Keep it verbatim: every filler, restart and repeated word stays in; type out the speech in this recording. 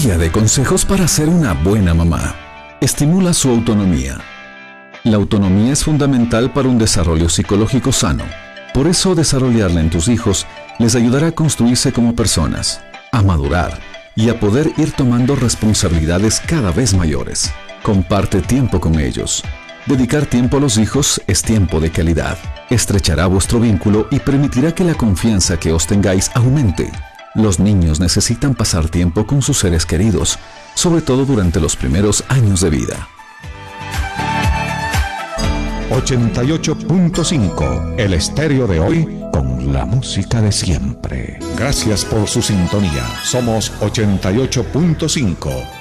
Guía de consejos para ser una buena mamá. Estimula su autonomía. La autonomía es fundamental para un desarrollo psicológico sano. Por eso, desarrollarla en tus hijos les ayudará a construirse como personas, a madurar y a poder ir tomando responsabilidades cada vez mayores. Comparte tiempo con ellos. Dedicar tiempo a los hijos es tiempo de calidad. Estrechará vuestro vínculo y permitirá que la confianza que os tengáis aumente. Los niños necesitan pasar tiempo con sus seres queridos, sobre todo durante los primeros años de vida. ochenta y ocho punto cinco, el estéreo de hoy con la música de siempre. Gracias por su sintonía. Somos ochenta y ocho punto cinco.